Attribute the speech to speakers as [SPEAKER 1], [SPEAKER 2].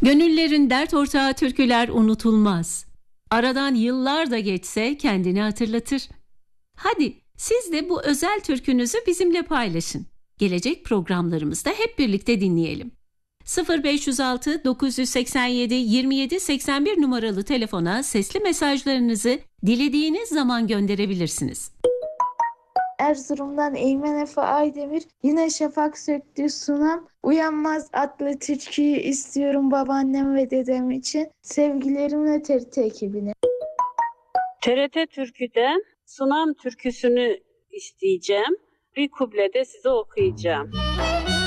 [SPEAKER 1] Gönüllerin dert ortağı türküler unutulmaz. Aradan yıllar da geçse kendini hatırlatır. Hadi siz de bu özel türkünüzü bizimle paylaşın. Gelecek programlarımızda hep birlikte dinleyelim. 0506 987 27 81 numaralı telefona sesli mesajlarınızı dilediğiniz zaman gönderebilirsiniz.
[SPEAKER 2] Erzurum'dan Eymen Efe Aydemir, yine şafak söktü sunam. Uyanmaz adlı türküyü istiyorum babaannem ve dedem için. Sevgilerimle TRT ekibine.
[SPEAKER 3] TRT Türkü'den Sunam türküsünü isteyeceğim. Bir kuple de size okuyacağım.